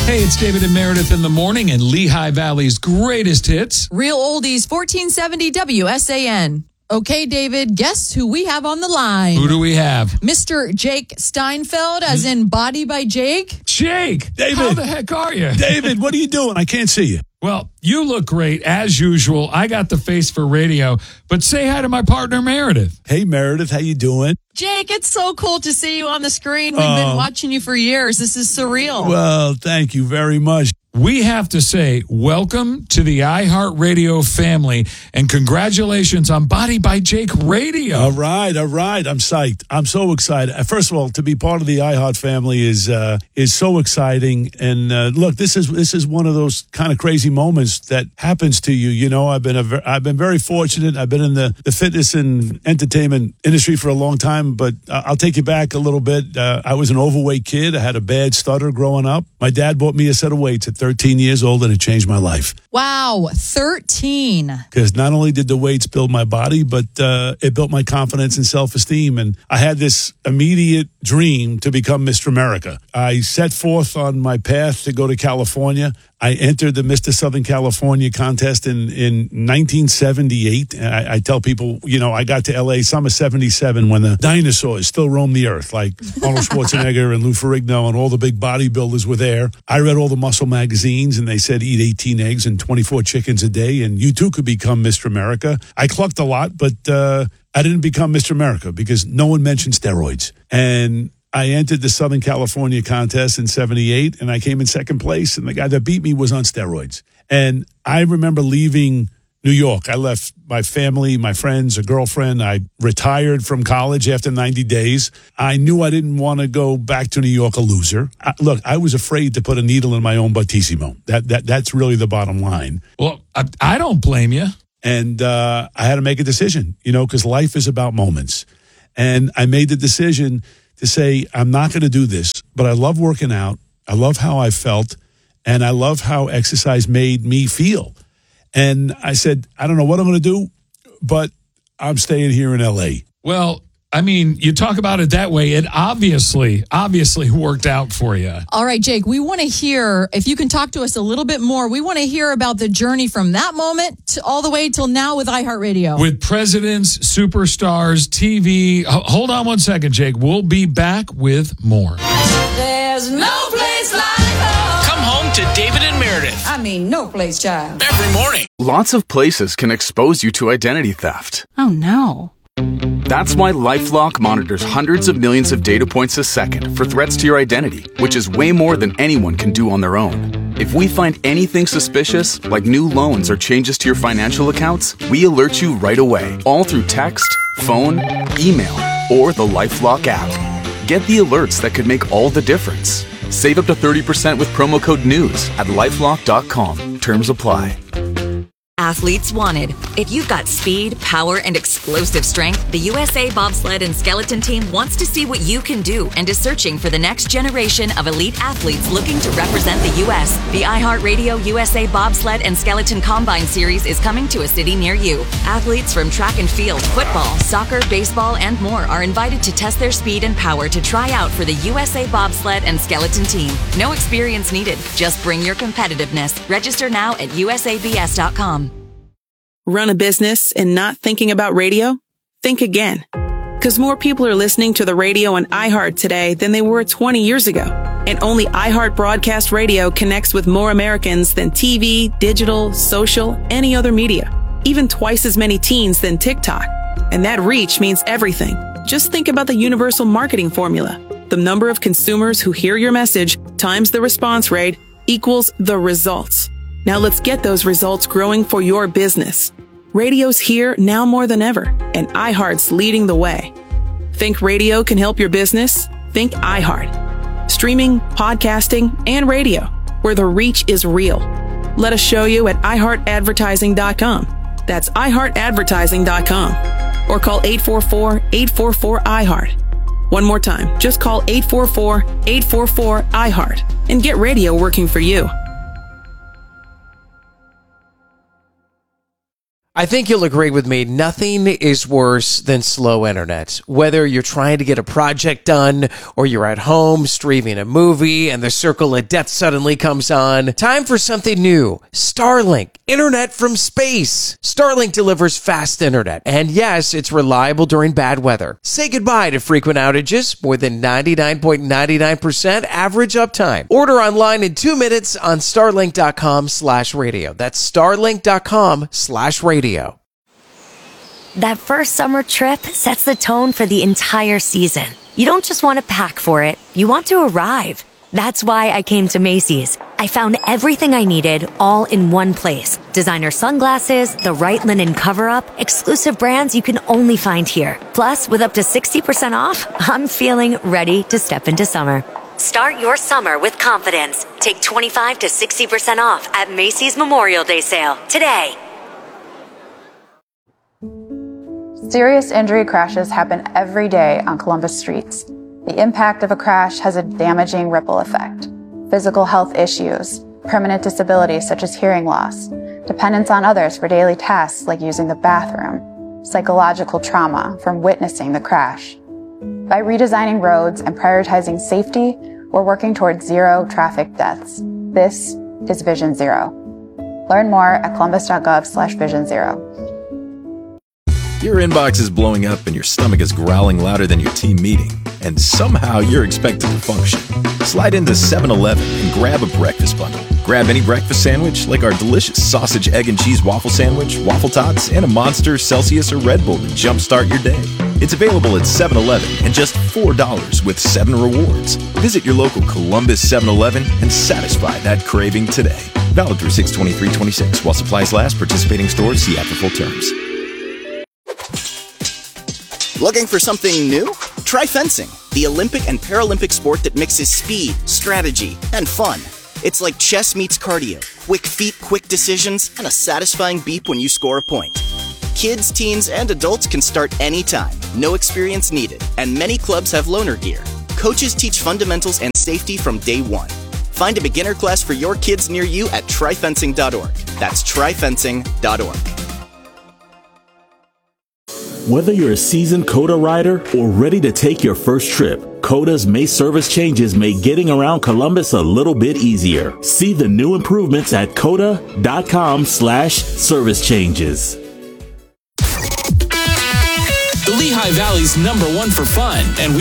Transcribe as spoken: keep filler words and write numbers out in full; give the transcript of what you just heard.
Hey, it's David and Meredith in the morning and Lehigh Valley's greatest hits. Real Oldies, fourteen seventy W S A N. Okay, David, guess who we have on the line? Who do we have? Mister Jake Steinfeld, as in Body by Jake. Jake, David. How the heck are you? David, what are you doing? I can't see you. Well, you look great, as usual. I got the face for radio, but say hi to my partner, Meredith. Hey, Meredith, how you doing? Jake, it's so cool to see you on the screen. We've Oh. been watching you for years. This is surreal. Well, thank you very much. We have to say welcome to the iHeartRadio family and congratulations on Body by Jake Radio. All right, all right. I'm psyched. I'm so excited. Uh, First of all, to be part of the iHeart family is uh, is so exciting. And uh, look, this is this is one of those kind of crazy moments that happens to you. You know, I've been a ver- I've been very fortunate. I've been in the, the fitness and entertainment industry for a long time, but uh, I'll take you back a little bit. Uh, I was an overweight kid. I had a bad stutter growing up. My dad bought me a set of weights at thirteen years old, and it changed my life. Wow, thirteen. Because not only did the weights build my body, but uh, it built my confidence and self-esteem. And I had this immediate dream to become Mister America. I set forth on my path to go to California. I entered the Mister Southern California contest in, in nineteen seventy-eight. And I, I tell people, you know, I got to L A summer seventy-seven when the dinosaurs still roamed the earth, like Arnold Schwarzenegger and Lou Ferrigno and all the big bodybuilders were there. I read all the muscle magazines, and they said eat eighteen eggs and twenty-four chickens a day, and you too could become Mister America. I clucked a lot, but uh, I didn't become Mister America because no one mentioned steroids. And I entered the Southern California contest in seventy-eight, and I came in second place, and the guy that beat me was on steroids. And I remember leaving New York. I left my family, my friends, a girlfriend. I retired from college after ninety days. I knew I didn't want to go back to New York a loser. I, look, I was afraid to put a needle in my own buttissimo. That, that, that's really the bottom line. Well, I, I don't blame you. And uh, I had to make a decision, you know, because life is about moments. And I made the decision to say, I'm not going to do this, but I love working out. I love how I felt, and I love how exercise made me feel. And I said, I don't know what I'm going to do, but I'm staying here in L A. Well, I mean, you talk about it that way. It obviously, obviously worked out for you. All right, Jake, we want to hear, if you can talk to us a little bit more, we want to hear about the journey from that moment to all the way till now with iHeartRadio. With presidents, superstars, T V. H- hold on one second, Jake. We'll be back with more. There's no place like home. Come home to David and Meredith I mean, no place, child. every morning. Lots of places can expose you to identity theft. Oh, no. That's why LifeLock monitors hundreds of millions of data points a second for threats to your identity, which is way more than anyone can do on their own. If we find anything suspicious, like new loans or changes to your financial accounts, we alert you right away, all through text, phone, email, or the LifeLock app. Get the alerts that could make all the difference. Save up to thirty percent with promo code NEWS at lifelock dot com. Terms apply. Athletes wanted. If you've got speed, power, and explosive strength, the U S A Bobsled and Skeleton Team wants to see what you can do and is searching for the next generation of elite athletes looking to represent the U S. The iHeartRadio U S A Bobsled and Skeleton Combine Series is coming to a city near you. Athletes from track and field, football, soccer, baseball, and more are invited to test their speed and power to try out for the U S A Bobsled and Skeleton Team. No experience needed. Just bring your competitiveness. Register now at U S A B S dot com. Run a business and not thinking about radio? Think again. Because more people are listening to the radio on iHeart today than they were twenty years ago. And only iHeart Broadcast Radio connects with more Americans than T V, digital, social, any other media. Even twice as many teens than TikTok. And that reach means everything. Just think about the universal marketing formula. The number of consumers who hear your message times the response rate equals the results. Now let's get those results growing for your business. Radio's here now more than ever, and iHeart's leading the way. Think radio can help your business? Think iHeart. Streaming, podcasting, and radio, where the reach is real. Let us show you at i heart advertising dot com. That's i heart advertising dot com. Or call eight four four, eight four four, I heart. One more time, just call eight four four, eight four four, I heart and get radio working for you. I think you'll agree with me. Nothing is worse than slow internet. Whether you're trying to get a project done or you're at home streaming a movie and the circle of death suddenly comes on. Time for something new. Starlink. Internet from space. Starlink delivers fast internet. And yes, it's reliable during bad weather. Say goodbye to frequent outages. More than ninety-nine point nine nine percent average uptime. Order online in two minutes on starlink.com slash radio. That's starlink.com slash radio. That first summer trip sets the tone for the entire season. You don't just want to pack for it, you want to arrive. That's why I came to Macy's. I found everything I needed all in one place. Designer sunglasses, the right linen cover-up, exclusive brands you can only find here. Plus, with up to sixty percent off, I'm feeling ready to step into summer. Start your summer with confidence. Take twenty-five to sixty percent off at Macy's Memorial Day sale today. Serious injury crashes happen every day on Columbus streets. The impact of a crash has a damaging ripple effect. Physical health issues, permanent disabilities such as hearing loss, dependence on others for daily tasks like using the bathroom, psychological trauma from witnessing the crash. By redesigning roads and prioritizing safety, we're working towards zero traffic deaths. This is Vision Zero. Learn more at columbus.gov slash vision zero. Your inbox is blowing up and your stomach is growling louder than your team meeting, and somehow you're expected to function. Slide into seven eleven and grab a breakfast bundle. Grab any breakfast sandwich like our delicious sausage, egg, and cheese waffle sandwich, waffle tots, and a Monster, Celsius, or Red Bull to jumpstart your day. It's available at seven eleven and just four dollars with seven rewards. Visit your local Columbus seven eleven and satisfy that craving today. Valid through six twenty-three twenty-six while supplies last. Participating stores, see app for full terms. Looking for something new? Try fencing, the Olympic and Paralympic sport that mixes speed, strategy, and fun. It's like chess meets cardio, quick feet, quick decisions, and a satisfying beep when you score a point. Kids, teens, and adults can start anytime, no experience needed, and many clubs have loaner gear. Coaches teach fundamentals and safety from day one. Find a beginner class for your kids near you at try fencing dot org. That's try fencing dot org. Whether you're a seasoned COTA rider or ready to take your first trip, COTA's May service changes make getting around Columbus a little bit easier. See the new improvements at COTA.com slash service changes. The Lehigh Valley's number one for fun, and we